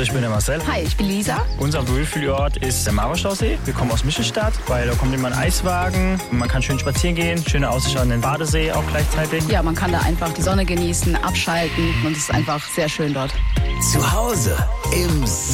Ich bin der Marcel. Hi, ich bin Lisa. Unser Wohlfühlort ist der Marostausee. Wir kommen aus Michelstadt, weil da kommt immer ein Eiswagen. Man kann schön spazieren gehen, schöne Aussicht an den Badesee auch gleichzeitig. Ja, man kann da einfach die Sonne genießen, abschalten und es ist einfach sehr schön dort. Zu Hause im